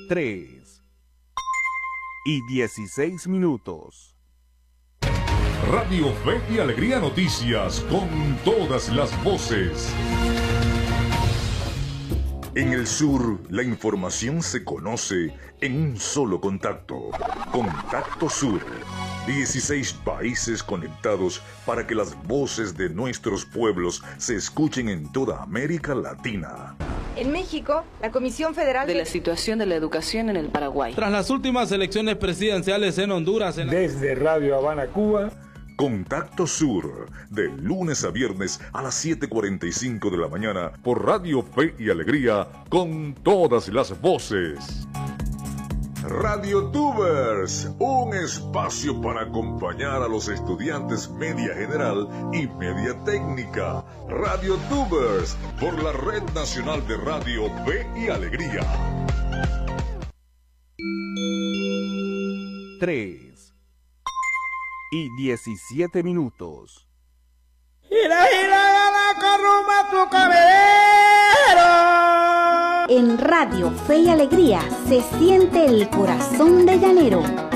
3:16. Radio Fe y Alegría Noticias, con todas las voces. En el sur, la información se conoce en un solo contacto. Contacto Sur. 16 países conectados para que las voces de nuestros pueblos se escuchen en toda América Latina. En México, la Comisión Federal de la situación de la educación en el Paraguay. Tras las últimas elecciones presidenciales en Honduras. Desde Radio Habana, Cuba. Contacto Sur, de lunes a viernes a las 7:45 de la mañana por Radio Fe y Alegría, con todas las voces. Radio Tubers, un espacio para acompañar a los estudiantes media general y media técnica. Radio Tubers, por la Red Nacional de Radio Fe y Alegría. 3:17. Gira, gira, la corruma tu caballero. En Radio Fe y Alegría se siente el corazón de llanero.